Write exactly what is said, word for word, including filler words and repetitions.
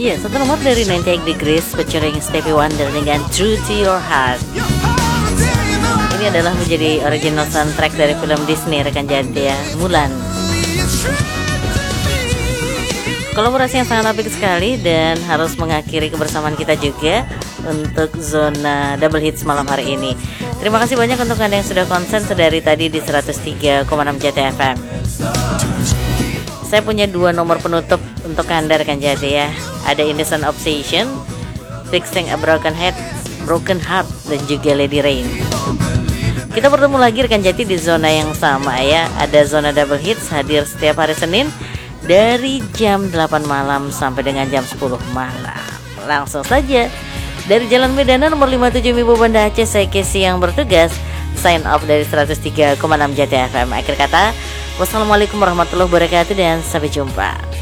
Iya, satu nomor dari sembilan puluh delapan Degrees featuring Stevie Wonder dengan True to Your Heart. Ini adalah menjadi original soundtrack dari film Disney rekan Janti ya, Mulan. Kolaborasi yang sangat apik sekali dan harus mengakhiri kebersamaan kita juga untuk zona double hits malam hari ini. Terima kasih banyak untuk Anda yang sudah konsen sedari tadi di seratus tiga koma enam J T F M. Saya punya dua nomor penutup untuk Anda rekan Jati ya. Ada Innocent Obsession, Fixing a Broken Heart, Broken Heart, dan juga Lady Rain. Kita bertemu lagi rekan Jati di zona yang sama ya. Ada zona double hits hadir setiap hari Senin dari jam delapan malam sampai dengan jam sepuluh malam. Langsung saja dari Jalan Medana nomor lima puluh tujuh Mibo Banda Aceh, saya Casey yang bertugas sign off dari seratus tiga koma enam J T F M. Akhir kata, wassalamualaikum warahmatullahi wabarakatuh dan sampai jumpa.